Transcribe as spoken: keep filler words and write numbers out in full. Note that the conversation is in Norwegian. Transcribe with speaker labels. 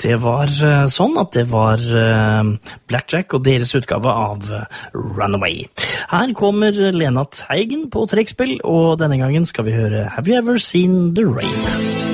Speaker 1: Det var uh, sånn at det var uh, Blackjack og deres utgave av uh, Runaway. Her kommer Lena Teigen på trekkspill, og denne gangen skal vi høre Have You Ever Seen the Rain?